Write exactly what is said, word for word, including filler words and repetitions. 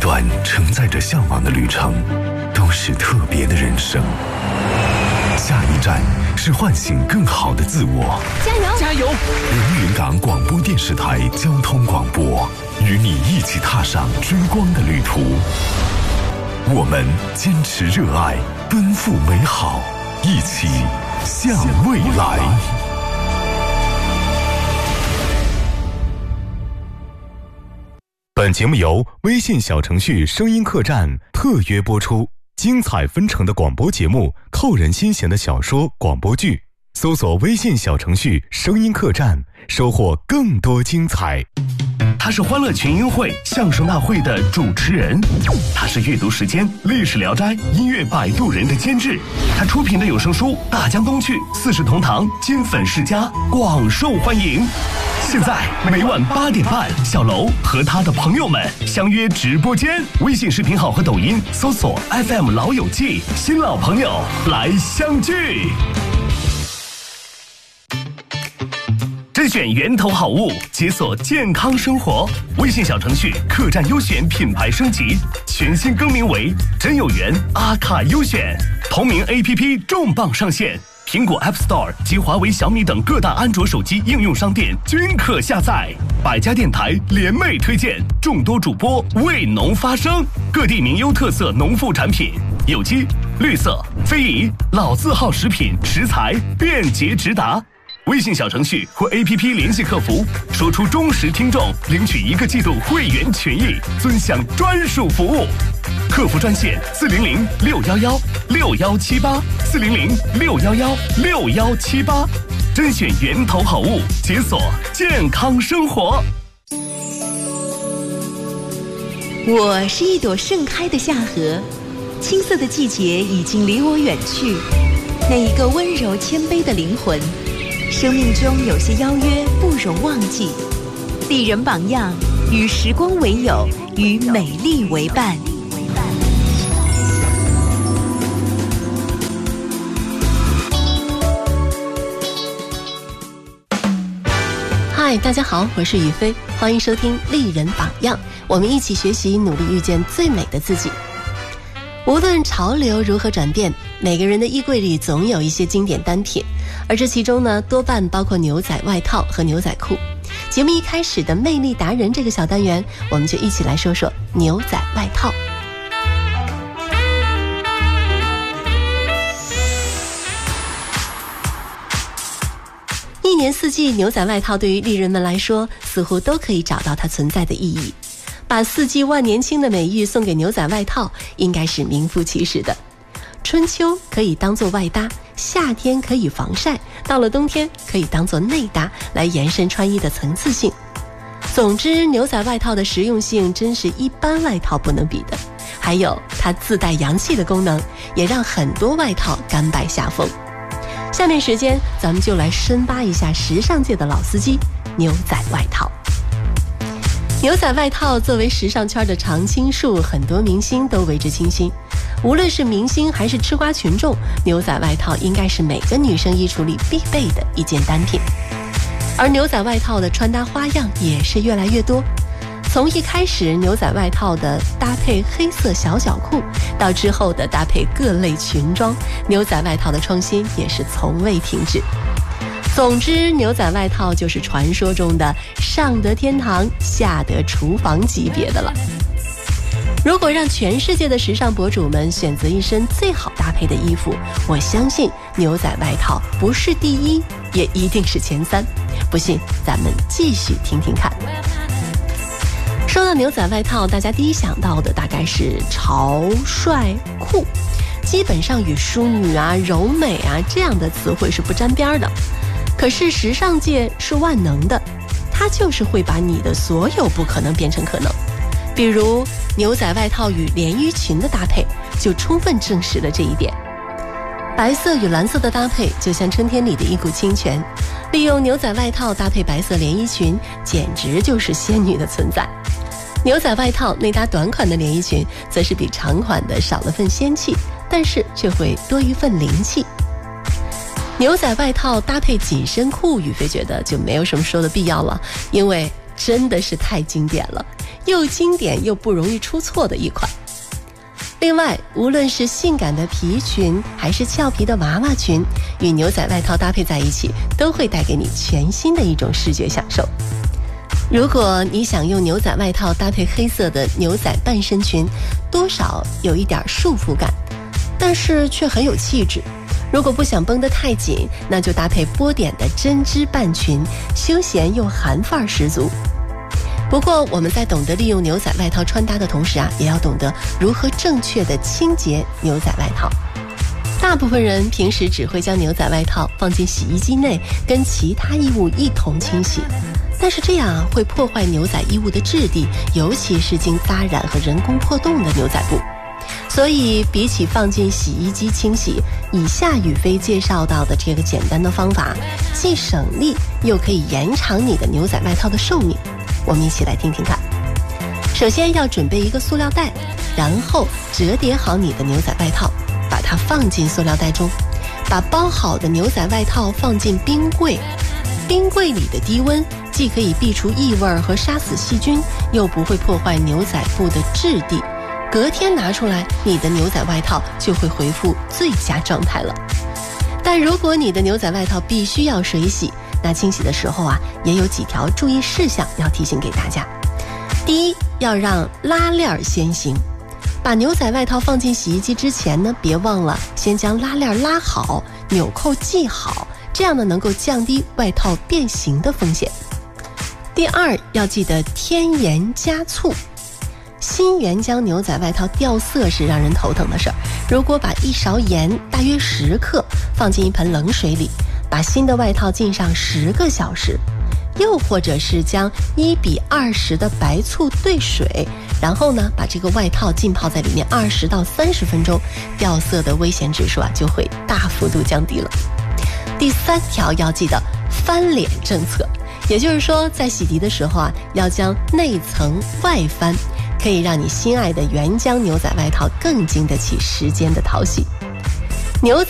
段承载着向往的旅程，都是特别的人生。下一站是唤醒更好的自我。 加油！ 加油！ 连云港广播电视台交通广播，与你一起踏上追光的旅途。我们坚持热爱，奔赴美好，一起向未来。 本节目由微信小程序声音客栈特约播出，精彩纷呈的广播节目，扣人心弦的小说广播剧，搜索微信小程序声音客栈，收获更多精彩。 他是欢乐群英会相声大会的主持人，他是阅读时间历史聊斋音乐摆渡人的监制，他出品的有声书《大江东去》四世同堂金粉世家广受欢迎。现在每晚八点半，小楼和他的朋友们相约直播间，微信视频号和抖音搜索 F M 老友记，新老朋友来相聚。甄选源头好物，解锁健康生活。微信小程序客栈优选品牌升级，全新更名为真有缘阿卡优选。同名 A P P 重磅上线，苹果 App Store 及华为、小米等各大安卓手机应用商店均可下载。百家电台联袂推荐，众多主播为农发声，各地名优特色农副产品，有机、绿色、非遗、老字号食品食材便捷直达。微信小程序或 A P P 联系客服，说出忠实听众，领取一个季度会员权益，尊享专属服务。客服专线四零零六幺幺六幺七八四零零六幺幺六幺七八，甄选源头好物，解锁健康生活。 我是一朵盛开的夏荷，青涩的季节已经离我远去。那一个温柔谦卑的灵魂，生命中有些邀约不容忘记。丽人榜样，与时光为友，与美丽为伴。 嗨，大家好，我是雨飞，欢迎收听丽人榜样，我们一起学习，努力遇见最美的自己。无论潮流如何转变，每个人的衣柜里总有一些经典单品，而这其中呢，多半包括牛仔外套和牛仔裤。节目一开始的魅力达人这个小单元，我们就一起来说说牛仔外套。一年四季，牛仔外套对于丽人们来说，似乎都可以找到它存在的意义。把四季万年青的美誉送给牛仔外套，应该是名副其实的。春秋可以当作外搭，夏天可以防晒，到了冬天可以当作内搭，来延伸穿衣的层次性。总之，牛仔外套的实用性真是一般外套不能比的，还有它自带阳气的功能，也让很多外套甘拜下风。下面时间，咱们就来深扒一下时尚界的老司机——牛仔外套。牛仔外套作为时尚圈的常青树，很多明星都为之倾心。无论是明星还是吃瓜群众，牛仔外套应该是每个女生衣橱里必备的一件单品。而牛仔外套的穿搭花样也是越来越多，从一开始牛仔外套的搭配黑色小脚裤，到之后的搭配各类裙装，牛仔外套的创新也是从未停止。总之，牛仔外套就是传说中的上得天堂下得厨房级别的了。如果让全世界的时尚博主们选择一身最好搭配的衣服，我相信牛仔外套不是第一，也一定是前三。不信，咱们继续听听看。说到牛仔外套，大家第一想到的大概是潮帅酷，基本上与淑女啊、柔美啊这样的词汇是不沾边的。可是时尚界是万能的，它就是会把你的所有不可能变成可能。比如牛仔外套与连衣裙的搭配，就充分证实了这一点。白色与蓝色的搭配就像春天里的一股清泉，利用牛仔外套搭配白色连衣裙，简直就是仙女的存在。牛仔外套内搭短款的连衣裙，则是比长款的少了份仙气，但是却会多一份灵气。牛仔外套搭配紧身裤，宇飞觉得就没有什么说的必要了，因为真的是太经典了。 又经典又不容易出错的一款。另外，无论是性感的皮裙还是俏皮的娃娃裙，与牛仔外套搭配在一起，都会带给你全新的一种视觉享受。如果你想用牛仔外套搭配黑色的牛仔半身裙，多少有一点束缚感，但是却很有气质。如果不想绷得太紧，那就搭配波点的针织半裙，休闲又韩范儿十足。不过我们在懂得利用牛仔外套穿搭的同时啊，也要懂得如何正确的清洁牛仔外套。大部分人平时只会将牛仔外套放进洗衣机内，跟其他衣物一同清洗，但是这样啊会破坏牛仔衣物的质地，尤其是经扎染和人工破洞的牛仔布。所以比起放进洗衣机清洗，以下宇飞介绍到的这个简单的方法，既省力又可以延长你的牛仔外套的寿命。我们一起来听听看。首先要准备一个塑料袋，然后折叠好你的牛仔外套，把它放进塑料袋中，把包好的牛仔外套放进冰柜。冰柜里的低温既可以避除异味和杀死细菌，又不会破坏牛仔布的质地。隔天拿出来，你的牛仔外套就会恢复最佳状态了。但如果你的牛仔外套必须要水洗，那清洗的时候啊，也有几条注意事项要提醒给大家。第一，要让拉链先行。把牛仔外套放进洗衣机之前呢，别忘了先将拉链拉好，纽扣系好，这样呢能够降低外套变形的风险。第二，要记得添盐加醋。新原浆牛仔外套掉色是让人头疼的事儿。如果把一勺盐，大约十克，放进一盆冷水里，把新的外套浸上十个小时，又或者是将一比二十的白醋兑水，然后呢把这个外套浸泡在里面二十到三十分钟，掉色的危险指数啊就会大幅度降低了。第三条要记得翻脸政策，也就是说在洗涤的时候啊，要将内层外翻，可以让你心爱的原浆牛仔外套更经得起时间的淘洗。牛仔